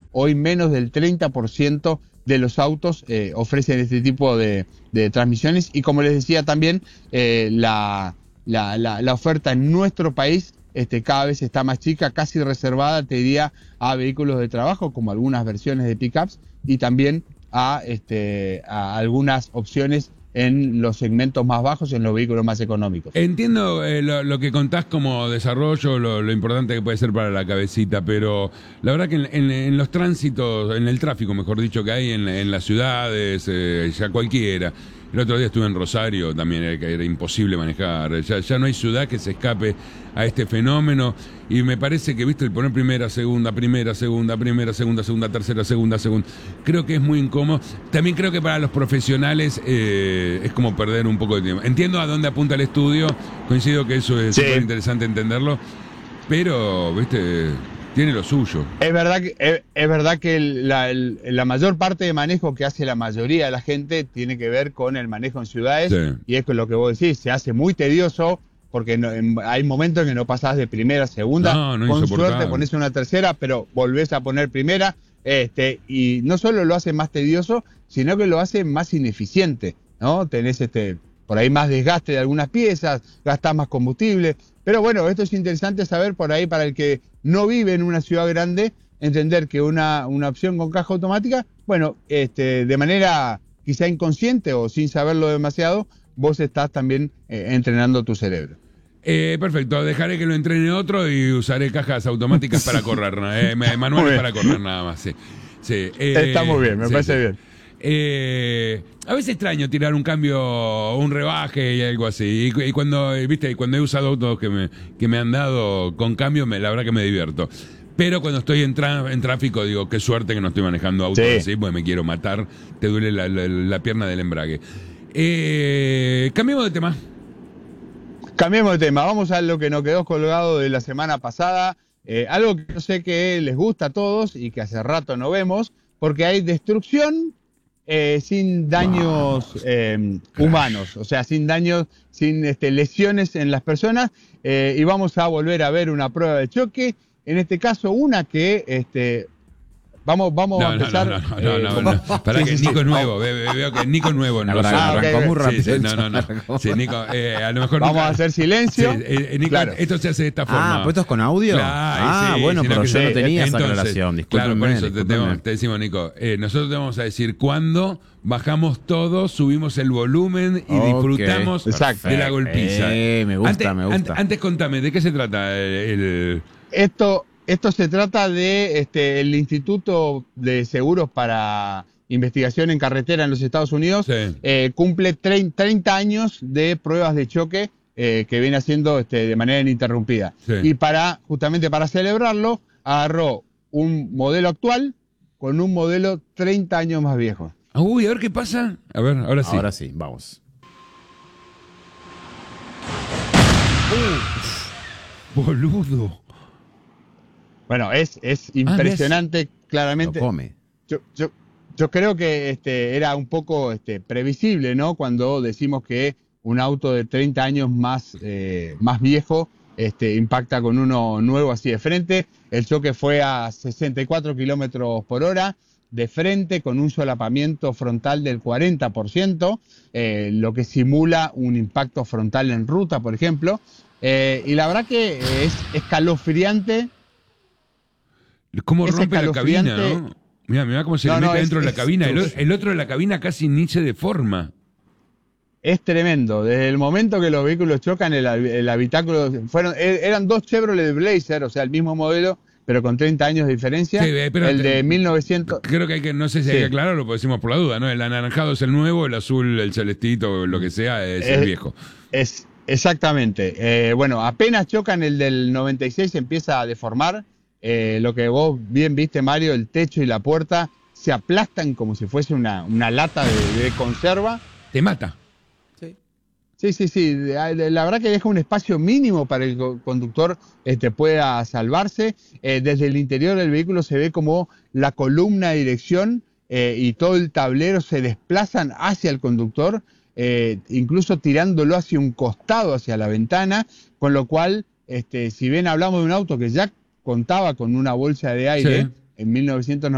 hoy menos del 30% de los autos ofrecen este tipo de transmisiones, y como les decía también, la oferta en nuestro país cada vez está más chica, casi reservada, te diría, a vehículos de trabajo, como algunas versiones de pickups, y también a algunas opciones en los segmentos más bajos, en los vehículos más económicos. Entiendo lo que contás como desarrollo, lo importante que puede ser para la cabecita, pero la verdad que en los tránsitos, en el tráfico, mejor dicho, que hay en las ciudades, ya cualquiera. El otro día estuve en Rosario, también era imposible manejar. Ya no hay ciudad que se escape a este fenómeno. Y me parece que, viste, el poner primera, segunda, tercera, segunda. Creo que es muy incómodo. También creo que para los profesionales es como perder un poco de tiempo. Entiendo a dónde apunta el estudio. Coincido que eso es súper interesante entenderlo. Pero, viste, tiene lo suyo. Es verdad que la mayor parte de manejo que hace la mayoría de la gente tiene que ver con el manejo en ciudades, y es con lo que vos decís, se hace muy tedioso, porque hay momentos en que no pasás de primera a segunda, con suerte ponés una tercera, pero volvés a poner primera, y no solo lo hace más tedioso, sino que lo hace más ineficiente, ¿no? Tenés por ahí más desgaste de algunas piezas, gastás más combustible. Pero bueno, esto es interesante saber por ahí para el que no vive en una ciudad grande, entender que una opción con caja automática, bueno, de manera quizá inconsciente o sin saberlo demasiado, vos estás también entrenando tu cerebro. Perfecto, dejaré que lo entrene otro y usaré cajas automáticas para correr, manuales para correr nada más. Sí. Está muy bien, me parece bien. A veces extraño tirar un cambio, un rebaje y algo así. Y cuando he usado autos que me han dado con cambio, la verdad que me divierto. Pero cuando estoy en tráfico, digo, qué suerte que no estoy manejando autos así, porque me quiero matar, te duele la pierna del embrague. Cambiemos de tema. Cambiemos de tema, vamos a lo que nos quedó colgado de la semana pasada. Algo que yo sé que les gusta a todos y que hace rato no vemos, porque hay destrucción sin daños humanos, o sea, sin daños, sin lesiones en las personas, y vamos a volver a ver una prueba de choque, en este caso una que vamos a empezar. No. Pará que Nico es nuevo, veo que Nico es nuevo. Arrancó muy rápido. Sí, Nico, a lo mejor vamos a hacer silencio. Nico, claro. Esto se hace de esta forma. ¿Pues esto es con audio? Claro, bueno, pero yo no tenía esa entonces, aclaración. Discúlpenme. Claro, por eso te decimos, Nico, nosotros te vamos a decir cuándo bajamos todos, subimos el volumen y disfrutamos de la golpiza. Me gusta. Antes contame, ¿de qué se trata Esto se trata de el Instituto de Seguros para Investigación en Carretera en los Estados Unidos. Cumple 30 años de pruebas de choque que viene haciendo de manera ininterrumpida. Y justamente para celebrarlo, agarró un modelo actual con un modelo 30 años más viejo. Uy, a ver qué pasa. A ver, ahora sí. Ahora sí, vamos. Boludo. Bueno, es impresionante, claramente. Lo come. Yo creo que era un poco previsible, ¿no? Cuando decimos que un auto de 30 años más viejo impacta con uno nuevo así de frente. El choque fue a 64 kilómetros por hora de frente, con un solapamiento frontal del 40%, lo que simula un impacto frontal en ruta, por ejemplo. Y la verdad que es escalofriante. ¿Cómo rompe la cabina, no? Mirá cómo se le mete dentro de la cabina. El otro de la cabina casi ni se deforma. Es tremendo. Desde el momento que los vehículos chocan, el habitáculo eran dos Chevrolet Blazer, o sea, el mismo modelo, pero con 30 años de diferencia. Sí, pero el de 1900. Creo que no sé si hay que aclararlo, porque decimos por la duda, ¿no? El anaranjado es el nuevo, el azul, el celestito, lo que sea, es el viejo. Exactamente. Bueno, apenas chocan el del 96, se empieza a deformar. Lo que vos bien viste, Mario, el techo y la puerta se aplastan como si fuese una lata de conserva. Te mata. Sí. La verdad que deja un espacio mínimo para el conductor pueda salvarse. Desde el interior del vehículo se ve como la columna de dirección y todo el tablero se desplazan hacia el conductor, incluso tirándolo hacia un costado, hacia la ventana, con lo cual, si bien hablamos de un auto que ya contaba con una bolsa de aire en 1990,